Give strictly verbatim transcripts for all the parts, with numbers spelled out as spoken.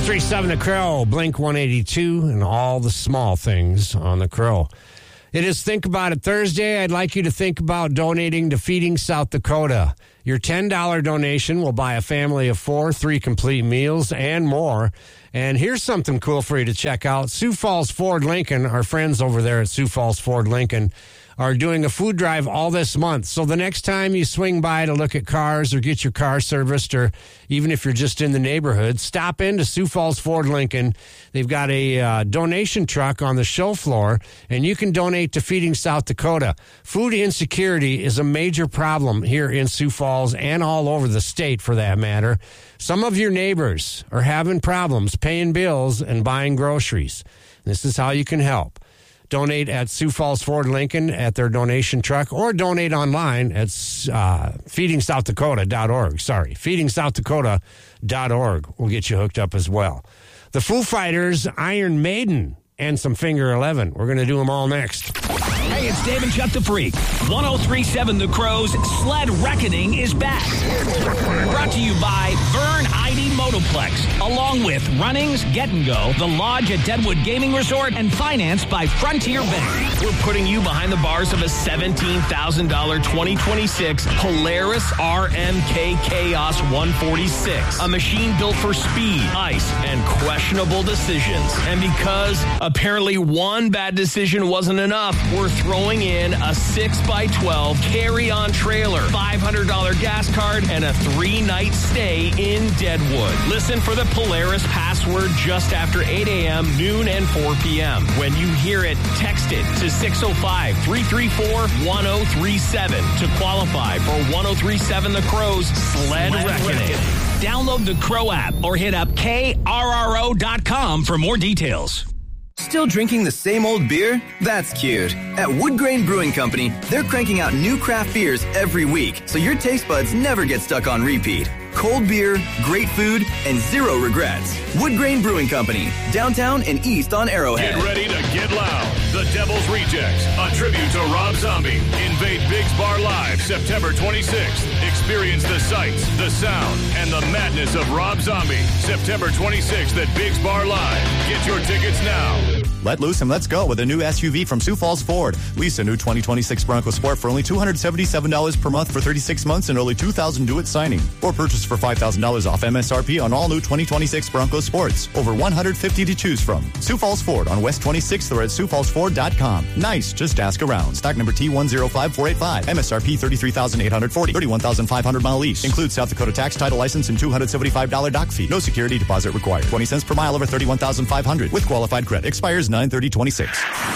three seven The Crow, Blink one eighty-two, and all the small things on The Crow. It is Think About It Thursday. I'd like you to think about donating to Feeding South Dakota. Your ten dollars donation will buy a family of four, three complete meals, and more. And here's something cool for you to check out. Sioux Falls Ford Lincoln, our friends over there at Sioux Falls Ford Lincoln, are doing a food drive all this month. So the next time you swing by to look at cars or get your car serviced, or even if you're just in the neighborhood, stop into Sioux Falls Ford Lincoln. They've got a uh, donation truck on the show floor, and you can donate to Feeding South Dakota. Food insecurity is a major problem here in Sioux Falls and all over the state, for that matter. Some of your neighbors are having problems paying bills and buying groceries. This is how you can help. Donate at Sioux Falls Ford Lincoln at their donation truck, or donate online at uh, feeding south dakota dot org. Sorry, feeding south dakota dot org will get you hooked up as well. The Foo Fighters, Iron Maiden, and some Finger Eleven. We're going to do them all next. Hey, it's Dave and Chuck the Freak. one oh three point seven The Crow's Sled Reckoning is back. Brought to you by Vern I D Motoplex, along with Runnings, Get and Go, The Lodge at Deadwood Gaming Resort, and financed by Frontier Bank. We're putting you behind the bars of a seventeen thousand dollars twenty twenty-six Polaris R M K Chaos one forty-six, a machine built for speed, ice, and questionable decisions. And because apparently one bad decision wasn't enough, we're throwing in a six by twelve carry-on trailer, five hundred dollars gas card, and a three-night stay in Deadwood. Listen for the Polaris password just after eight a.m., noon, and four p.m. When you hear it, text it to six oh five, three three four, one oh three seven to qualify for one oh three point seven The Crow's Sled, Sled Reckoning. Reckoning. Download the Crow app or hit up K R R O dot com for more details. Still drinking the same old beer? That's cute. At Wood Grain Brewing Company, they're cranking out new craft beers every week, so your taste buds never get stuck on repeat. Cold beer, great food, and zero regrets. Wood Grain Brewing Company, downtown and east on Arrowhead. Get ready to get loud. The Devil's Rejects, a tribute to Rob Zombie. Invade Biggs Bar Live September twenty-sixth. Experience the sights, the sound, and the madness of Rob Zombie. September twenty-sixth at Biggs Bar Live. Get your tickets now. Let loose and let's go with a new S U V from Sioux Falls Ford. Lease a new twenty twenty-six Bronco Sport for only two hundred seventy-seven dollars per month for thirty-six months and only two thousand dollars due at signing. Or purchase for five thousand dollars off M S R P on all new twenty twenty-six Bronco Sports. Over one hundred fifty to choose from. Sioux Falls Ford on West twenty-sixth or at sioux falls ford dot com. Nice, just ask around. Stock number T one zero five four eight five. M S R P thirty-three thousand eight hundred forty dollars. thirty-one thousand five hundred mile lease. Includes South Dakota tax, title license, and two hundred seventy-five dollars dock fee. No security deposit required. twenty cents per mile over thirty-one thousand five hundred with qualified credit. Expires nine thirty twenty-six.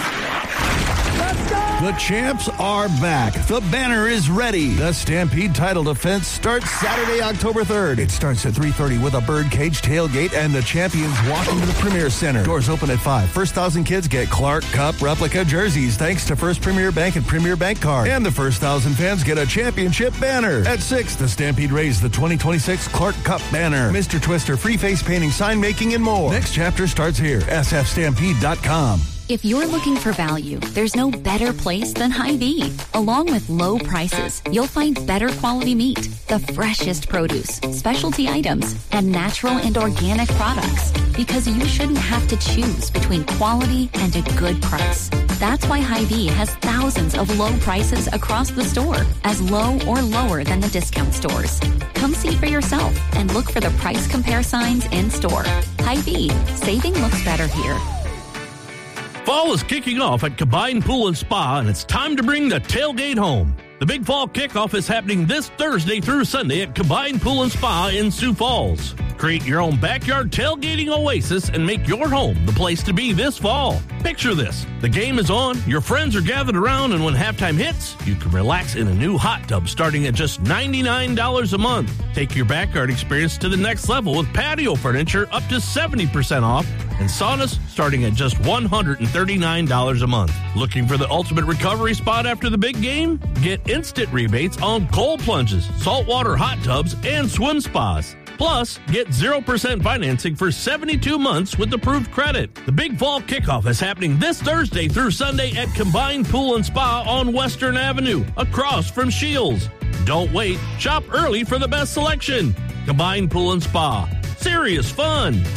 The champs are back. The banner is ready. The Stampede title defense starts Saturday, October third. It starts at three thirty with a birdcage tailgate and the champions walk into the Premier Center. Doors open at five. First thousand kids get Clark Cup replica jerseys thanks to First Premier Bank and Premier Bank Card. And the first thousand fans get a championship banner. At six, the Stampede raised the twenty twenty-six Clark Cup banner. Mister Twister, free face painting, sign making, and more. Next chapter starts here. S F stampede dot com. If you're looking for value, there's no better place than Hy-Vee. Along with low prices, you'll find better quality meat, the freshest produce, specialty items, and natural and organic products. Because you shouldn't have to choose between quality and a good price. That's why Hy-Vee has thousands of low prices across the store, as low or lower than the discount stores. Come see for yourself and look for the price compare signs in store. Hy-Vee, saving looks better here. Fall is kicking off at Combined Pool and Spa, and it's time to bring the tailgate home. The Big Fall Kickoff is happening this Thursday through Sunday at Combined Pool and Spa in Sioux Falls. Create your own backyard tailgating oasis and make your home the place to be this fall. Picture this. The game is on, your friends are gathered around, and when halftime hits, you can relax in a new hot tub starting at just ninety-nine dollars a month. Take your backyard experience to the next level with patio furniture up to seventy percent off and saunas starting at just one hundred thirty-nine dollars a month. Looking for the ultimate recovery spot after the big game? Get instant rebates on cold plunges, saltwater hot tubs, and swim spas. Plus, get zero percent financing for seventy-two months with approved credit. The Big Fall Kickoff is happening this Thursday through Sunday at Combined Pool and Spa on Western Avenue, across from Shields. Don't wait. Shop early for the best selection. Combined Pool and Spa. Serious fun.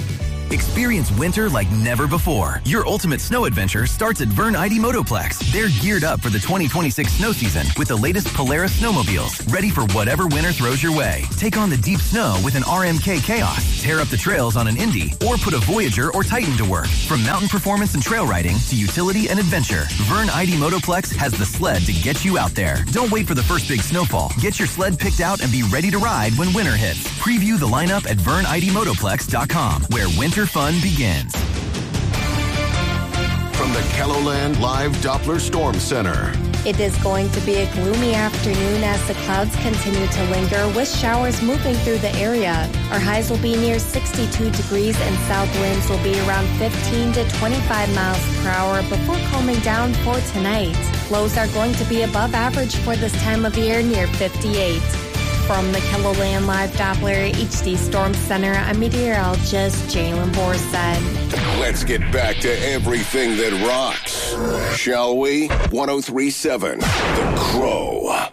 Experience winter like never before. Your ultimate snow adventure starts at Vern I D Motoplex. They're geared up for the twenty twenty-six snow season with the latest Polaris snowmobiles, ready for whatever winter throws your way. Take on the deep snow with an R M K Chaos, tear up the trails on an Indy, or put a Voyager or Titan to work. From mountain performance and trail riding to utility and adventure, Vern I D Motoplex has the sled to get you out there. Don't wait for the first big snowfall. Get your sled picked out and be ready to ride when winter hits. Preview the lineup at Vern I D Motoplex dot com, where winter fun begins. From the KELOLAND Live Doppler Storm Center. It is going to be a gloomy afternoon as the clouds continue to linger with showers moving through the area. Our highs will be near sixty-two degrees and south winds will be around fifteen to twenty-five miles per hour before calming down for tonight. Lows are going to be above average for this time of year, near fifty-eight. From the KELOLAND Live Doppler H D Storm Center, I'm meteorologist Jalen Borstead. Let's get back to everything that rocks, shall we? one oh three point seven The Crow.